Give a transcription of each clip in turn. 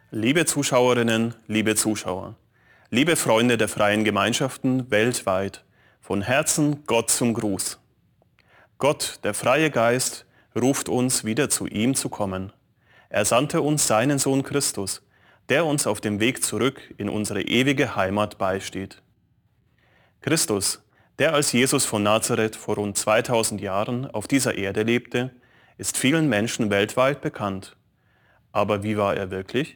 Liebe Zuschauerinnen, liebe Zuschauer, liebe Freunde der freien Gemeinschaften weltweit, von Herzen Gott zum Gruß. Gott, der freie Geist, ruft uns wieder zu ihm zu kommen. Er sandte uns seinen Sohn Christus, der uns auf dem Weg zurück in unsere ewige Heimat beisteht. Christus, der als Jesus von Nazareth vor rund 2000 Jahren auf dieser Erde lebte, ist vielen Menschen weltweit bekannt. Aber wie war er wirklich?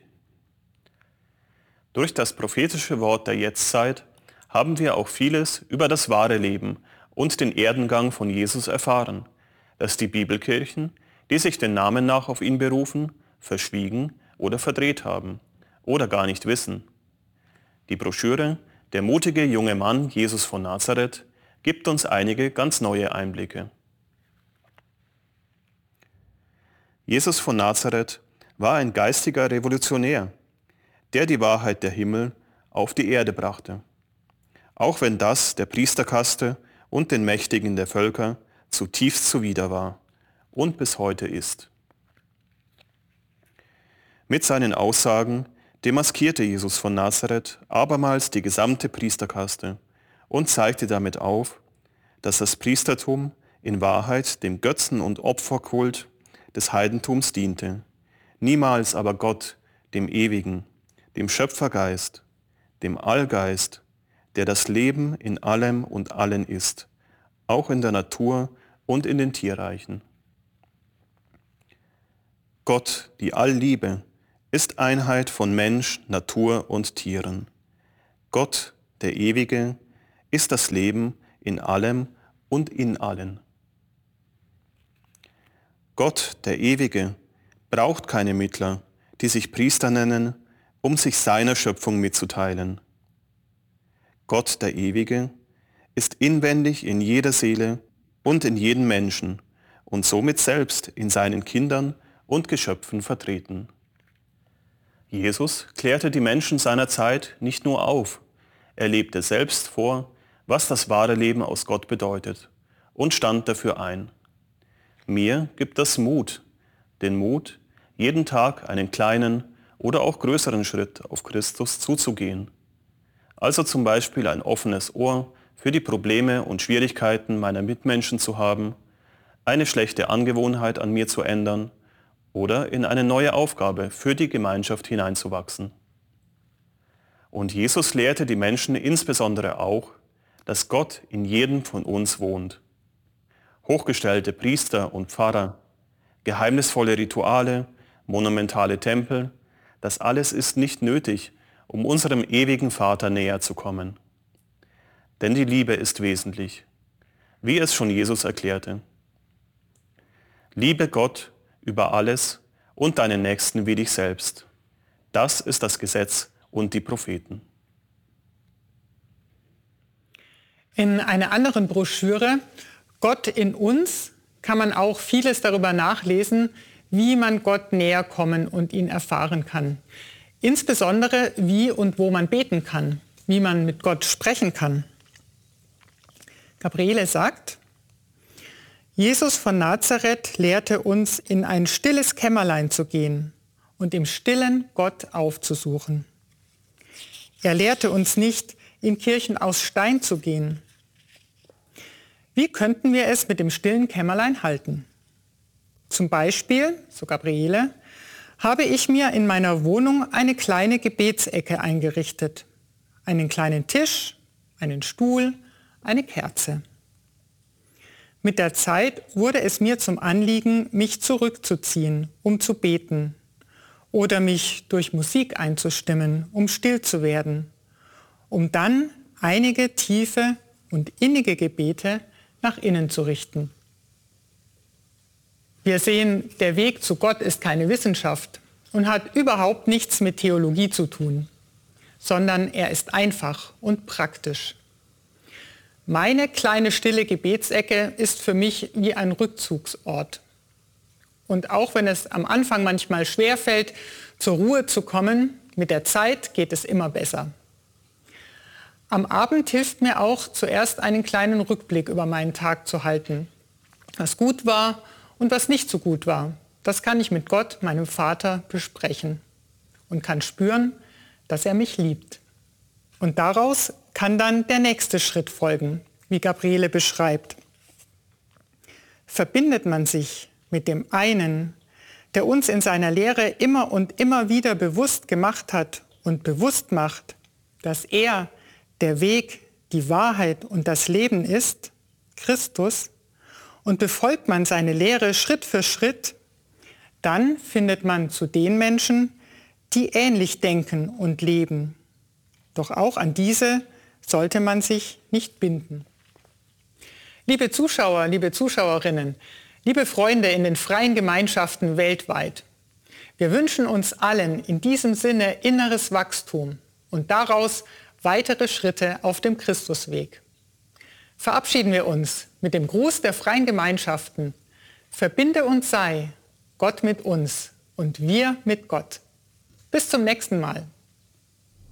Durch das prophetische Wort der Jetztzeit haben wir auch vieles über das wahre Leben und den Erdengang von Jesus erfahren, das die Bibelkirchen, die sich den Namen nach auf ihn berufen, verschwiegen oder verdreht haben oder gar nicht wissen. Die Broschüre Der mutige junge Mann Jesus von Nazareth gibt uns einige ganz neue Einblicke. Jesus von Nazareth war ein geistiger Revolutionär, der die Wahrheit der Himmel auf die Erde brachte. Auch wenn das der Priesterkaste und den Mächtigen der Völker zutiefst zuwider war und bis heute ist. Mit seinen Aussagen demaskierte Jesus von Nazareth abermals die gesamte Priesterkaste und zeigte damit auf, dass das Priestertum in Wahrheit dem Götzen- und Opferkult des Heidentums diente, niemals aber Gott, dem Ewigen, dem Schöpfergeist, dem Allgeist, der das Leben in allem und allen ist, auch in der Natur und in den Tierreichen. Gott, die Allliebe, ist Einheit von Mensch, Natur und Tieren. Gott, der Ewige, ist das Leben in allem und in allen. Gott, der Ewige, braucht keine Mittler, die sich Priester nennen, um sich seiner Schöpfung mitzuteilen. Gott, der Ewige, ist inwendig in jeder Seele und in jedem Menschen und somit selbst in seinen Kindern und Geschöpfen vertreten. Jesus klärte die Menschen seiner Zeit nicht nur auf, er lebte selbst vor, was das wahre Leben aus Gott bedeutet und stand dafür ein. Mir gibt das Mut, den Mut, jeden Tag einen kleinen oder auch größeren Schritt auf Christus zuzugehen. Also zum Beispiel ein offenes Ohr für die Probleme und Schwierigkeiten meiner Mitmenschen zu haben, eine schlechte Angewohnheit an mir zu ändern oder in eine neue Aufgabe für die Gemeinschaft hineinzuwachsen. Und Jesus lehrte die Menschen insbesondere auch, dass Gott in jedem von uns wohnt. Hochgestellte Priester und Pfarrer, geheimnisvolle Rituale, monumentale Tempel, das alles ist nicht nötig, um unserem ewigen Vater näher zu kommen. Denn die Liebe ist wesentlich, wie es schon Jesus erklärte. Liebe Gott über alles und deinen Nächsten wie dich selbst. Das ist das Gesetz und die Propheten. In einer anderen Broschüre, Gott in uns, kann man auch vieles darüber nachlesen, wie man Gott näher kommen und ihn erfahren kann. Insbesondere wie und wo man beten kann, wie man mit Gott sprechen kann. Gabriele sagt, Jesus von Nazareth lehrte uns, in ein stilles Kämmerlein zu gehen und im Stillen Gott aufzusuchen. Er lehrte uns nicht, in Kirchen aus Stein zu gehen. Wie könnten wir es mit dem stillen Kämmerlein halten? Zum Beispiel, so Gabriele, habe ich mir in meiner Wohnung eine kleine Gebetsecke eingerichtet. Einen kleinen Tisch, einen Stuhl, eine Kerze. Mit der Zeit wurde es mir zum Anliegen, mich zurückzuziehen, um zu beten. Oder mich durch Musik einzustimmen, um still zu werden. Um dann einige tiefe und innige Gebete nach innen zu richten. Wir sehen, der Weg zu Gott ist keine Wissenschaft und hat überhaupt nichts mit Theologie zu tun, sondern er ist einfach und praktisch. Meine kleine stille Gebetsecke ist für mich wie ein Rückzugsort. Und auch wenn es am Anfang manchmal schwerfällt, zur Ruhe zu kommen, mit der Zeit geht es immer besser. Am Abend hilft mir auch, zuerst einen kleinen Rückblick über meinen Tag zu halten. Was gut war und was nicht so gut war, das kann ich mit Gott, meinem Vater, besprechen. und kann spüren, dass er mich liebt. Und daraus kann dann der nächste Schritt folgen, wie Gabriele beschreibt. Verbindet man sich mit dem einen, der uns in seiner Lehre immer und immer wieder bewusst gemacht hat und bewusst macht, dass er der Weg, die Wahrheit und das Leben ist, Christus, und befolgt man seine Lehre Schritt für Schritt, dann findet man zu den Menschen, die ähnlich denken und leben. Doch auch an diese sollte man sich nicht binden. Liebe Zuschauer, liebe Zuschauerinnen, liebe Freunde in den freien Gemeinschaften weltweit, wir wünschen uns allen in diesem Sinne inneres Wachstum und daraus weitere Schritte auf dem Christusweg. Verabschieden wir uns mit dem Gruß der freien Gemeinschaften. Verbinde und sei Gott mit uns und wir mit Gott. Bis zum nächsten Mal.